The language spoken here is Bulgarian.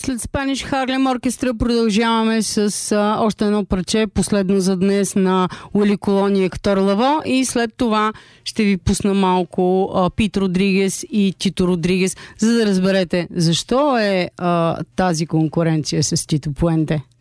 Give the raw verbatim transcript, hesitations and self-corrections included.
След Spanish Harlem Orchestra продължаваме с а, още едно парче, последно за днес на Уили Колон и Ектор Лаво, и след това ще ви пусна малко а, Пит Родригес и Тито Родригес, за да разберете защо е а, тази конкуренция с Тито Пуенте.